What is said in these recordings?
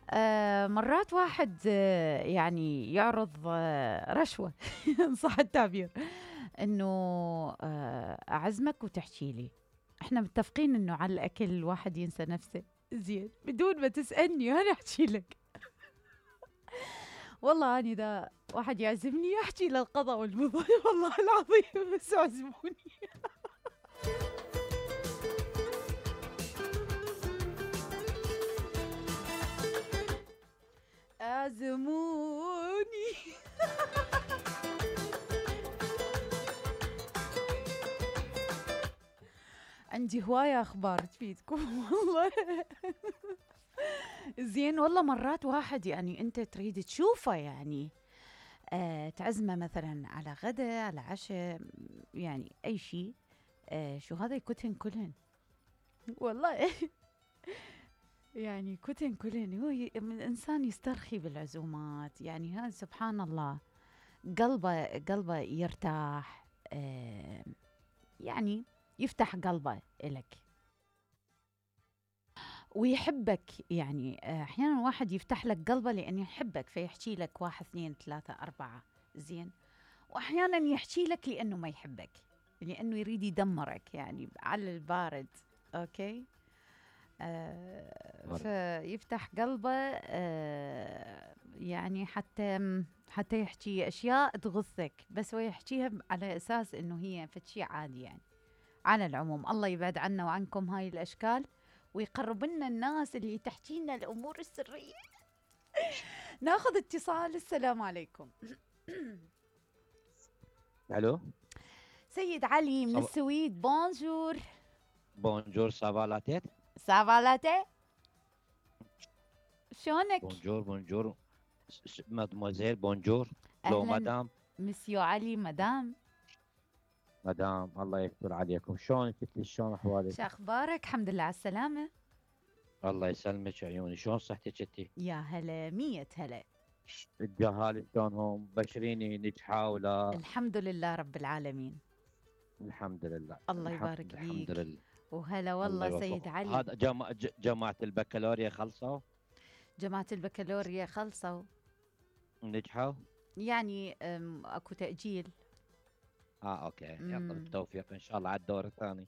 مرات واحد يعني يعرض رشوة إن صح التعبير، إنه أعزمك وتحكي لي. إحنا متفقين إنه على الأكل الواحد ينسى نفسه، زين، بدون ما تسألني أنا أحكي لك. والله أنا إذا واحد يعزمني أحكي للقضاء والمضى والله العظيم، بس اعزموني. اعزموني. عندي هواية أخبار تفيدكم والله. زين، والله مرات واحد يعني أنت تريد تشوفه، يعني تعزمه مثلا على غدا، على عشاء، يعني أي شيء. شو هذا يكتهن كلهن والله. يعني كتهن كلهن، هو الإنسان يسترخي بالعزومات، يعني هذا سبحان الله. قلبه يرتاح، يعني يفتح قلبه إلك ويحبك. يعني أحيانا واحد يفتح لك قلبه لأن يحبك، فيحكي لك واحد اثنين ثلاثة أربعة، زين. وأحيانا يحكي لك لأنه ما يحبك، لأنه يريد يدمرك، يعني على البارد. أوكي. فيفتح قلبه، يعني حتى يحكي أشياء تغثك، بس هو يحكيها على أساس إنه هي فتشي عادي. يعني على العموم، الله يبعد عنا وعنكم هاي الأشكال، ويقرب لنا الناس اللي تحكي لنا الأمور السرية. ناخذ اتصال. السلام عليكم. الو. سيد علي من صب... السويد، بونجور. بونجور، سافا لا تيت. سافا لاتيه، شلونك؟ بونجور بونجور. مادموزيل بونجور. لو أهلا مدام. مسيو علي، مدام. مدام، الله يستر عليكم. شلونك انت؟ شلون احوالك؟ شو أخبارك؟ الحمد لله على السلامة. الله يسلمك عيوني. شلون صحتك انت؟ يا هلا، مية هلا. الجهال شلونهم؟ بشريني نجحوا ولا؟ الحمد لله رب العالمين. الحمد لله. الله يبارك الحمد بيك. لله. وهلا الله والله سيد يوفقك. علي. هذا جامعة البكالوريا خلصوا؟ جماعة البكالوريا خلصوا، نجحوا؟ يعني اكو تأجيل. اوكي، يلا أمم. بالتوفيق ان شاء الله على الدور الثاني.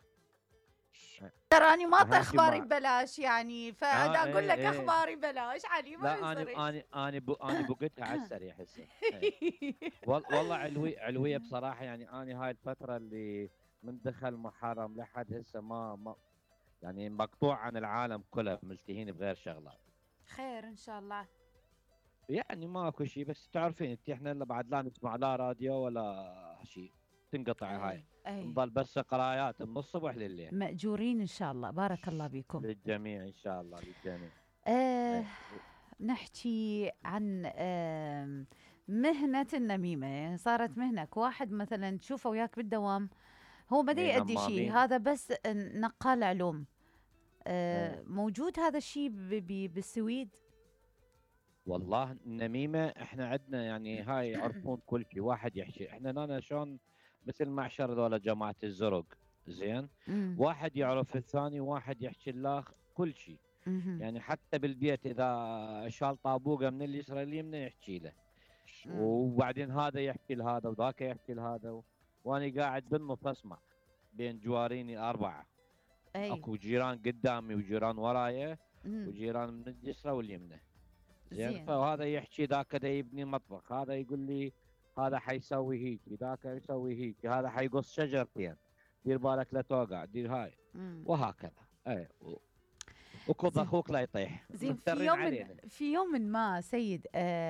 تراني ما أعطي اهم شيء اخباري ما ببلاش، يعني فدا اقول ايه لك ايه. اخباري ببلاش علي، ما لا، يصيرش. انا بقيتها على السريع هسه. ايه. والله علوية بصراحة. يعني أنا هاي الفترة اللي من دخل محرم لحد هسه ما يعني مقطوع عن العالم كله، ملتهين بغير شغلات. خير ان شاء الله. يعني ماكو شيء، بس تعرفين انت احنا اللي بعد لا نسمع لا راديو ولا شيء، تنقطع هاي. اي اي. نضل بس قرايات من الصبح لليل. مأجورين ان شاء الله، بارك الله بكم. للجميع ان شاء الله، للجميع. آه ايه. نحكي عن مهنة النميمة. يعني صارت مهنة، واحد مثلا تشوفه وياك بالدوام، هو ما ايه، يأدي شيء، نمامين. هذا بس نقال علوم. ايه. موجود هذا الشيء بالسويد؟ والله النميمة احنا عندنا يعني هاي يعرفون كل شيء. واحد يحكي احنا هنا شلون، مثل معشر ذولا جماعة الزرق. زين. مم. واحد يعرف الثاني، واحد يحكي الاخ كل شيء. مهم. يعني حتى بالبيت اذا شال طابوقه من اليسرى اليمنى يحكي له. مم. وبعدين هذا يحكي لهذا وذاك يحكي لهذا وانا قاعد بالنص اسمع بين جواريني اربعة. اي. اكو جيران قدامي وجيران ورايا مم. وجيران من اليسرى واليمنى. زين. زين. فهذا يحكي ذاك دا يبني مطبخ، هذا يقول لي هذا حيسوي هيك، ذاك يسوي هيك، هذا حيقص شجرتين، دير بالك لا توقع، دير هاي. مم. وهكذا. اي. وكض زين. اخوك لا يطيح، زين، مفترين علينا. في يوم ما سيد،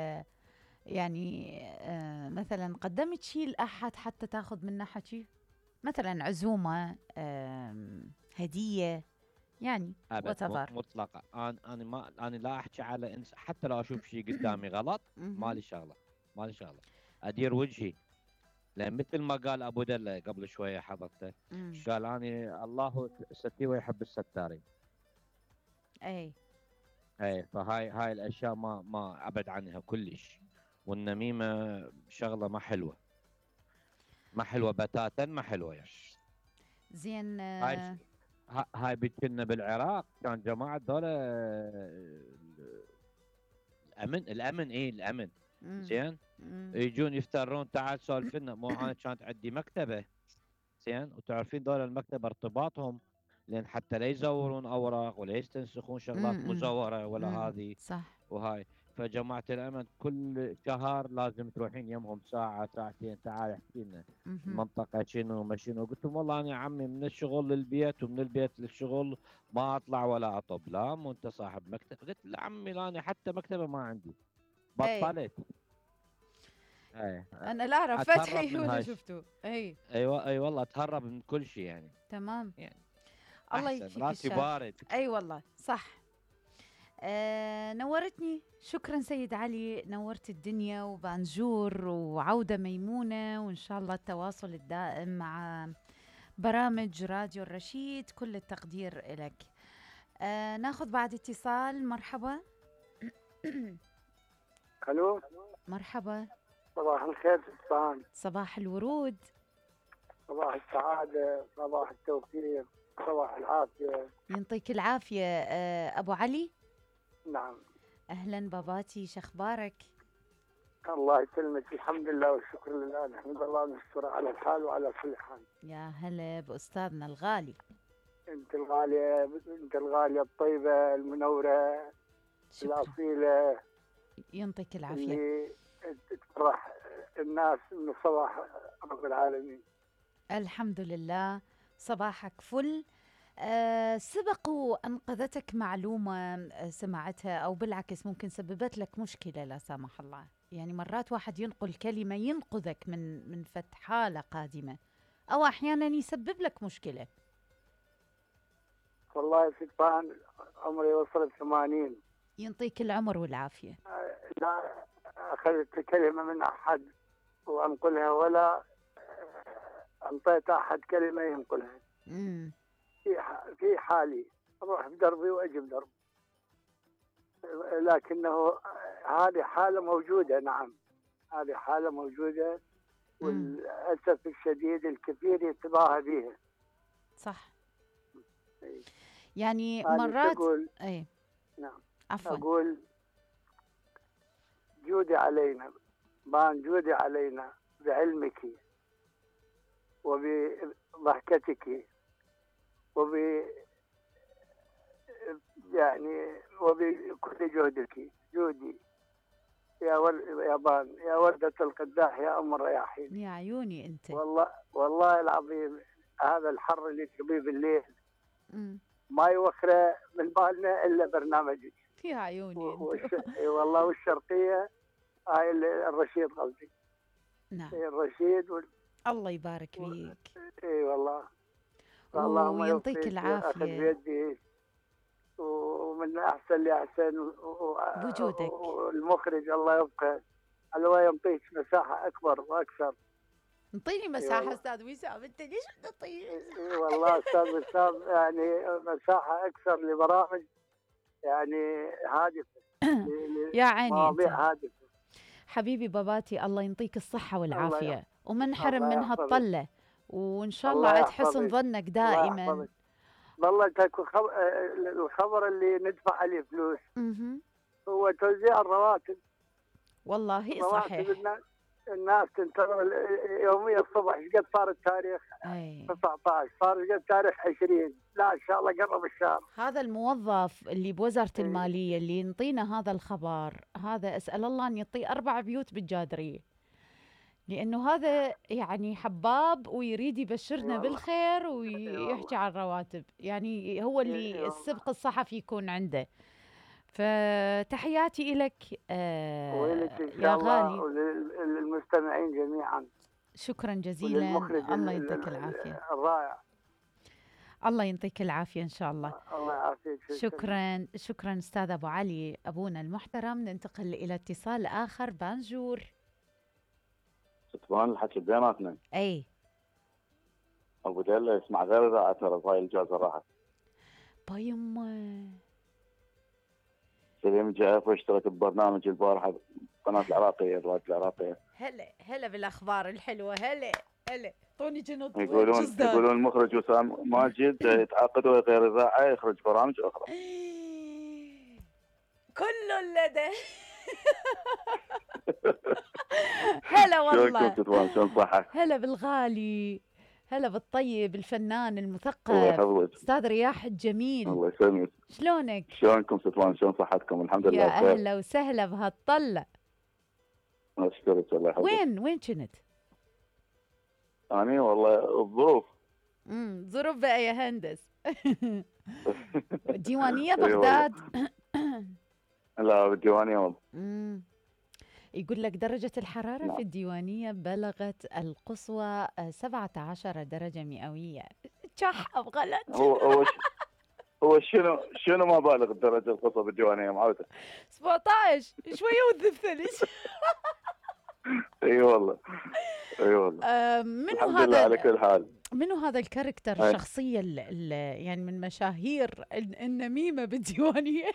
يعني مثلا قدمت شيء لأحد حتى تاخذ منه حكي، مثلا عزومة، هدية، يعني ابد whatever. مطلقه. انا لا احكي على حتى لو اشوف شيء قدامي غلط. مهم. مالي شغله. مالي شغله. ادير وجهي. لان مثل ما قال ابو دله قبل شويه حضرته، مم. قال اني الله ستي ويحب الستارين. اي. ايه. فهاي الاشياء ما ابعد عنها كلش. والنميمه شغله ما حلوه. ما حلوه بتاتا، ما حلوه يعني. زين. هاي بتجينا بالعراق كان جماعه ذولا، الامن ايه الامن. مم. زين. مم. يجون يفترون، تعال سولف لنا. مو انا كانت عندي مكتبه. زين. وتعرفين دول المكتبه ارتباطهم، لان حتى لا يزورون اوراق ولا يستنسخون شغلات مم. مزوره ولا مم. هذه صح. وهاي. فجماعه الامن كل شهر لازم تروحين يمهم ساعه ساعتين، تعال احكي لنا مهم. المنطقه شنو ما شنو. قلت لهم والله انا يا عمي من الشغل للبيت ومن البيت للشغل، ما اطلع ولا اطب. لا مو انت صاحب مكتب؟ قلت له عمي لا انا حتى مكتبه ما عندي، اي بطلت. اي. انا لا اعرف اتهرب فتحي من ولا هاي شفته. اي ايوه اي والله اتهرب من كل شيء يعني. تمام. يعني الله احسن يكفيك راسي الشر. بارد. اي والله صح. نورتني. شكرا سيد علي، نورت الدنيا وبانجور وعودة ميمونة، وإن شاء الله التواصل الدائم مع برامج راديو الرشيد. كل التقدير لك. ناخذ بعد اتصال. مرحبا. الو، مرحبا. صباح الخير سلطان، صباح الورود. صباح السعادة، صباح التوفيق، صباح العافية. يعطيك العافية أبو علي. نعم. أهلا باباتي، شخبارك؟ الله يسلمك، الحمد لله والشكر لله، نحمد الله ونشكره على الحال وعلى كل حال. يا هلا بأستاذنا الغالي. انت الغالية، انت الغالية الطيبة المنورة شكرا. الأصيلة يعطيك العافية. اللي تفرح الناس من صباح رب العالمين. الحمد لله. صباحك فل. سبق وأنقذتك معلومة سمعتها، أو بالعكس ممكن سببت لك مشكلة لا سامح الله؟ يعني مرات واحد ينقل كلمة ينقذك من فتح حالة قادمة، أو أحيانا يسبب لك مشكلة. والله يا سلطان عمري وصلت 80. ينطيك العمر والعافية. لا أخذت كلمة من أحد وأنقلها، ولا أنطيت أحد كلمة ينقلها. امم في حالي أروح بدربي وأجي بدربي، لكنه هذه حالة موجودة. نعم هذه حالة موجودة، وللأسف الشديد الكثير يتباهى بها. صح. يعني أنا مرات أقول اي نعم، عفوا. أقول جودي علينا، بان جودي علينا بعلمك وبضحكتك وب يعني وبكل جهدك. جودي يا بان، يا وردة القداح، يا أم الرياحين. يا عيوني انت. والله العظيم هذا الحر اللي تبيه بالليل مم. ما يوخره من بالنا الا برنامجك. يا عيوني انت. والله والشرقيه هاي الرشيد قصدي. نعم. الرشيد الله يبارك فيك. اي والله. اللهم ويعطيك يوفقك، العافية. اخذ بيدي ومن احسن لاحسن بوجودك. والمخرج الله يبقى، الله يعطيك مساحه اكبر واكثر. انطيني مساحة استاذ وسام، انت ليش تعطيني؟ اي والله استاذ وسام، يعني مساحه اكثر لبرامج يعني هادفه. يا عيني مواضيع انت. هادفه. حبيبي باباتي، الله ينطيك الصحة الله والعافية، ومنحرم الله من يحفظك. هالطلة، وإن شاء الله الله عاد حسن يحفظك. ظنك الله دائما. يحفظك. والله الخبر اللي ندفع عليه فلوس مهم. هو توزيع الرواتب. والله رواتب صحيح. الناس تنتظر يوميا الصبح. ايش قد صار التاريخ؟ أي. 19 صار، ايش قد تاريخ 20. لا ان شاء الله قرب الشهر. هذا الموظف اللي بوزارة إيه. المالية اللي ينطينا هذا الخبر، هذا أسأل الله أن يعطيه 4 بيوت بالجادرية، لأنه هذا يعني حباب ويريد يبشرنا والله. بالخير والله. ويحكي عن الرواتب. يعني هو اللي والله. السبق الصحفي يكون عنده. فتحياتي لك وإلك إن يا شاء الله، غالي. وللمستمعين جميعا، شكرا جزيلا. وللمخرج الله يعطيك العافية. الرائع. الله يعطيك العافية إن شاء الله. الله يعافيك. شكرا شكرا أستاذ أبو علي أبونا المحترم. ننتقل إلى اتصال آخر. بانجور. ستبان الحكي بيناتنا. أي أبو ديلا يسمع غير إذاعة هاي الجازة راحت. بايمه. سليم جاء واشترك ببرنامج البارحة قناة العراقية، الراديو العراقية. هلا بالأخبار الحلوة. هلا طوني جنود. يقولون المخرج وسام ماجد يتعاقدوا غير إذاعة يخرج برامج أخرى. كل اللدى. هلا والله. شلونكم ستوان؟ شلون صحة؟ هلا بالغالي، هلا بالطيب الفنان الله المثقف يحفظك. استاذ رياح الجميل. الله يسلمك. شلونك؟ شلونكم ستوان؟ شلون صحتكم؟ الحمد يا لله بخير. اهلا وسهلا بهالطلة. اشكرك الله يحفظك. وين كنت؟ أنا والله الظروف. ظروف بقى يا هندس. ديوانية أي والله. بغداد. لا بالديوانية والله. يقول لك درجة الحرارة نعم. في الديوانية بلغت القصوى 17 درجة مئوية. شح بغلط. هو شنو ما بالغ الدرجة القصوى بالديوانية معودة؟ 17 شوية وذب ثلج. اي والله. اي والله. منو الحمد لله على كل حال. منو هذا الكاركتر، أي. الشخصية يعني من مشاهير النميمة بالديوانية؟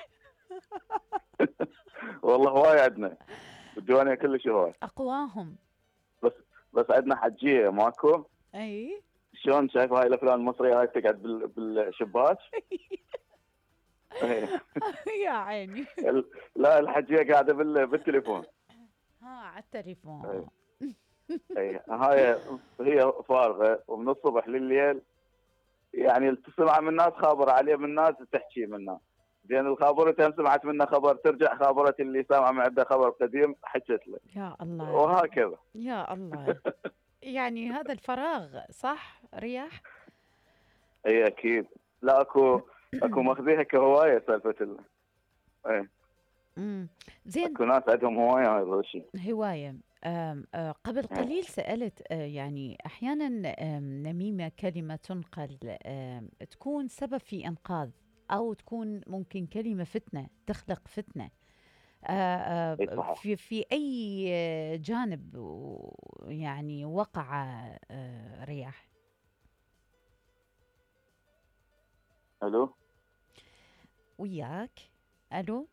والله هواي عندنا بالديوانية كلش هواي. أقواهم. بس عندنا حجية ماكو. أي. شلون شايف هاي الافلام المصرية هاي تقعد بالشباك؟ يا عيني. لا الحجية قاعدة بالتليفون. على التليفون. اي هي فارغة ومن الصبح لليل يعني تسمع من الناس خابر عليه من الناس تحكي منه. زين الخابرة سمعت منه خبر ترجع خابرة اللي سامعة من عنده خبر قديم حكت له. يا الله. وهكذا. يا الله. يعني هذا الفراغ صح رياح؟ اي اكيد. لا اكو ماخذيها كهوايه سالفه اي. زين. اكو ناس عندهم هوايه هذا الشيء. هوايه. قبل قليل سألت يعني أحيانا نميمة كلمة تنقل تكون سبب في إنقاذ، أو تكون ممكن كلمة فتنة تخلق فتنة. في أي جانب يعني وقع رياح؟ الو وياك. الو.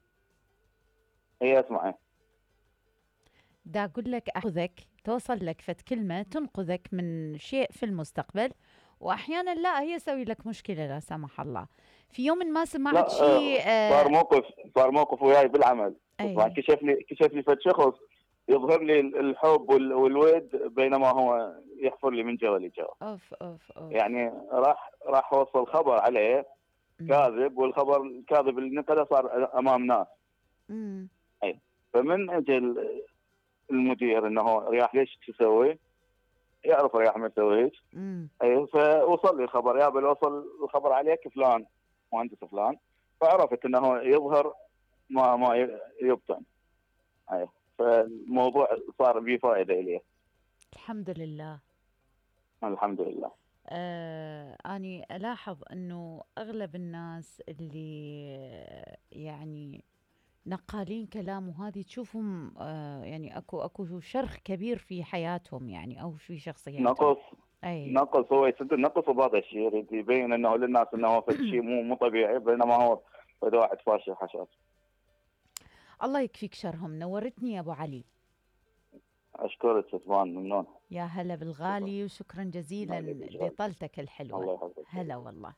اي اسمعي. دا أقول لك أخذك توصل لك فت كلمة تنقذك من شيء في المستقبل، وأحيانا لا هي سوي لك مشكلة لا سمح الله. في يوم ما سمعت شيء صار موقف وياي بالعمل. أيوة. كشف لي فد شخص يظهر لي الحب والود بينما هو يحفر لي من جوا لجوا. أوف أوف أوف. يعني راح وصل خبر عليه كاذب، والخبر الكاذب اللي نقله صار امام ناس. اي فمن اجى المدير انه رياح ليش تسوي؟ يعرف رياح ما يسوي هيك. اي فوصل لي الخبر، يا بل وصل الخبر عليك فلان مهندس فلان، فعرفت انه يظهر ما يبطن. اي فالموضوع صار به فائده الي. الحمد لله. الحمد لله. أني ألاحظ أنه أغلب الناس اللي يعني نقالين كلام وهذه تشوفهم يعني أكو شرخ كبير في حياتهم يعني، أو في شخصياتهم. نقص هو يسد النقص بهذا الشيء، يريد يبين أنه للناس أنه في شيء مو طبيعي، بينما هو واحد فاشل حشاش. الله يكفيك شرهم. نورتني يا أبو علي. أشكرك ستوان ممنون. يا هلا بالغالي وشكرا جزيلا لطلتك الحلوة. الله يحفظك. هلا والله.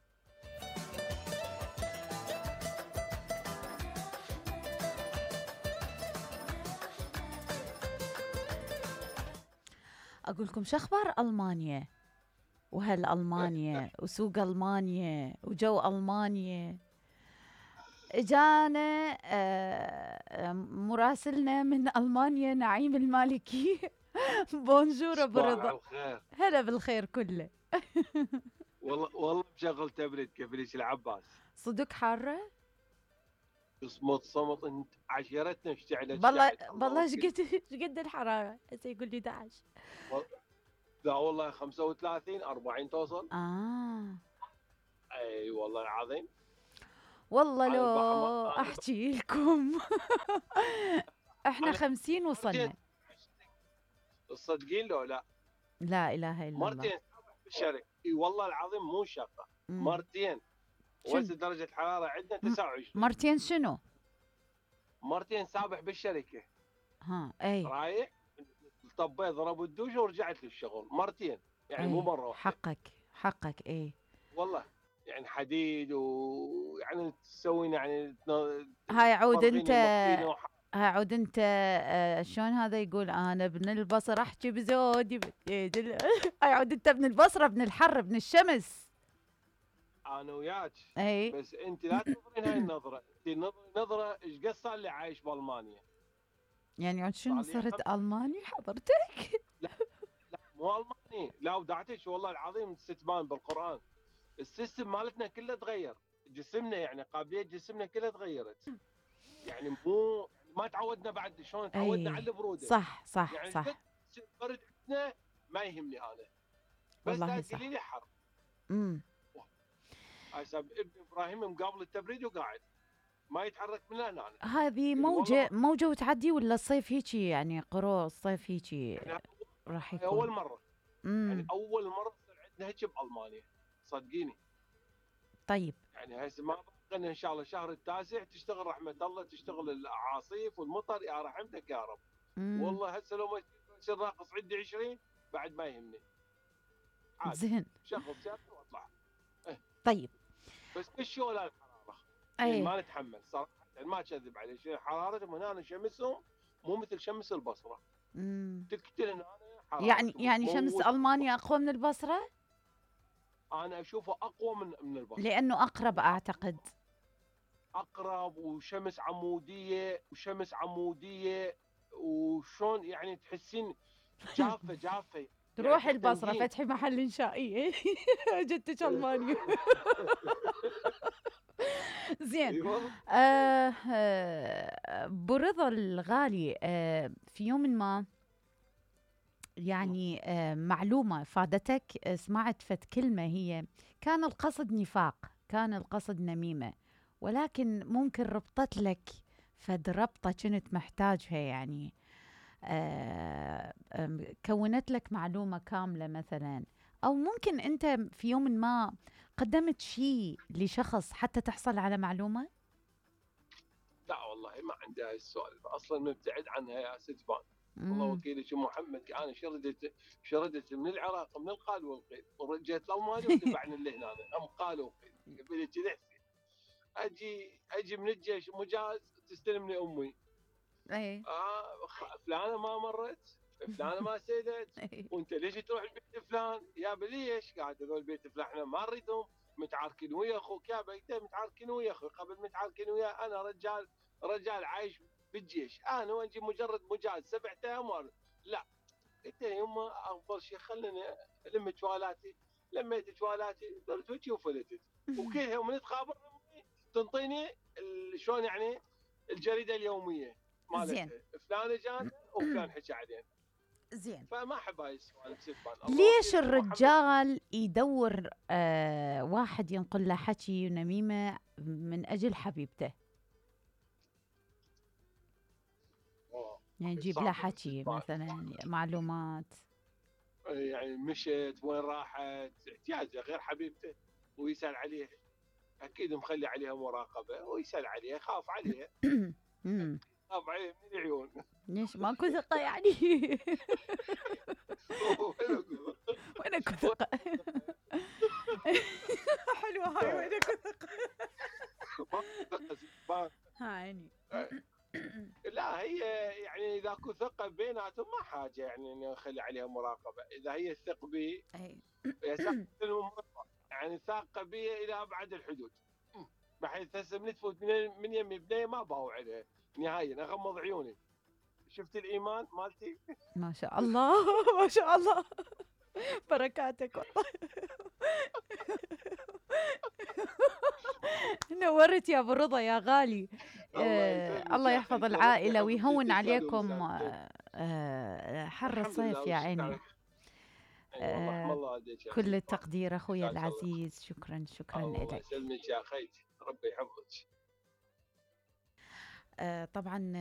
أقول لكم شو أخبار ألمانيا وهل ألمانيا وسوق ألمانيا وجو ألمانيا. اجانا مراسلنا من ألمانيا نعيم المالكي. بونجور ابو رضا. هلا بالخير كله. والله مشغل تبريد كفليش العباس. صدق حاره؟ اصمت صمت انت عشيرتنا اشتعلت. بالله ايش قد الحراره؟ هسه يقول لي 11. لا والله 35 40 توصل. اي والله العظيم. والله لو احكي لكم. احنا 50 وصلنا. تصدقين لو لا؟ لا اله الا الله. مرتين بالشرق. اي والله العظيم مو شقه. مرتين. وصل درجه الحراره عندنا 29. مرتين شنو؟ مرتين سابح بالشركه. اي رايح طبيت ضرب الدوش ورجعت للشغل مرتين، يعني مو مره واحده. حقك اي والله يعني حديد ويعني تسوين يعني هاي عود تفرغين انت الماكينة هاي عود انت شلون هذا يقول انا ابن البصره احكي بزودي هاي عود انت ابن البصره، ابن الحر، ابن الشمس. انا وياك. اي بس انت لا تنظرين هاي النظره، انت نظره ايش قد صار لي عايش بالمانيا. يعني عاد شنو صار لي صرت الماني حضرتك؟ لا مو الماني، لا ودعتك والله العظيم ستبان بالقران. السيستم مالتنا كله تغير، جسمنا يعني قابليه جسمنا كلها تغيرت. يعني مو ما تعودنا بعد شلون تعودنا على اي البروده. صح صح يعني صح برد عندنا ما يهمني انا، بس والله لا صح. تقولي لي حر. امم هسه ابن ابراهيم مقابل التبريد وقاعد ما يتحرك من هنا. هذه موجة وتعدي ولا الصيف هيجي يعني قروء الصيف هيجي يعني راح هاي يكون؟ اول مره، يعني امم اول مره تصير عندنا هيك بالمانيا صدقيني. طيب يعني هسه ما بقينا ان شاء الله الشهر التاسع تشتغل رحمه الله، تشتغل العاصيف والمطر يا رحمتك يا رب. والله هسه لو ما يصير ناقص عندي 20 بعد ما يهمني عادي، زين شغل سيارتي واطلع. طيب بس مش ولا الحراره يعني اي ما نتحمل صراحه، ما اكذب عليك. حرارتهم هنا شمسهم مو مثل شمس البصره، تقتل هنا يعني شمس المانيا اقوى من البصره؟ انا اشوفه اقوى من البصره لانه اقرب اعتقد. اقرب وشمس عموديه وشون يعني تحسين جافه تروح يعني البصره تختنقين. فتحي محل انشائيه جدتك المانيا. زين برضا الغالي في يوم ما يعني معلومة فادتك، سمعت فت كلمة هي كان القصد نفاق، كان القصد نميمة، ولكن ممكن ربطت لك فد ربطة كنت محتاجها يعني كونت لك معلومة كاملة مثلا، أو ممكن أنت في يوم ما قدمت شيء لشخص حتى تحصل على معلومة؟ لا والله ما عندي هاي السؤال اصلا، مبتعد عنها يا ستفان. والله وكيلك محمد انا شردت من العراق من القال والقيل ورجيت الالماني وتبعني لهنا ام قال وقيل قبل كذا. اجي من الجيش مجاز تستلمني امي. اي فلانه ما مرت، فلانه ما سيدت، وانت ليش تروح البيت فلان؟ يابا ليش قاعد اقول بيت فلان احنا ما نريدهم، متعاركين ويا اخوك. يابا انت متعاركين ويا اخوي قبل متعاركين ويا انا رجال عايش بالجيش، انا واجي مجرد مجاز 7 ايام. لا قلت يما افضل شيء خليني الم جوالاتي. لميت جوالاتي درت وجهي وفلتت. وكلها يوم نتخابر تنطيني شلون يعني الجريده اليوميه مالتها فلان جانا وفلان حكى علينا. زين فما احب هاي السوالف ستفان. ليش الرجال يدور واحد ينقل له حكي ونميمه من اجل حبيبته؟ يعني يجيب له حكي مثلا معلومات، يعني مشت وين راحت احتياجه غير حبيبته ويسال عليها، اكيد مخلي عليها مراقبه ويسال عليها خاف عليها. خاف عليها من العيون. ليش ماكو ثقه يعني؟ وين اكو ثقه؟ حلوه هاي وين اكو ثقه؟ هاي لا هي يعني اذا اكو ثقه بيناتهم ما حاجه يعني اني اخلي عليها مراقبه. اذا هي تثق بي يعني ثاقه بي الى ابعد الحدود، بحيث هسه من تفوت من يمي بنيه ما باوع عليها نهائيا، اغمض عيوني. شفت الايمان مالتي؟ ما شاء الله ما شاء الله بركاتك والله. نورت يا ابو رضا يا غالي. الله يحفظ العائله ويهون عليكم حر الصيف يا عيني. كل التقدير اخوي العزيز، شكرا الله لك. يسلمك يا خيتي، ربي يحفظك. طبعا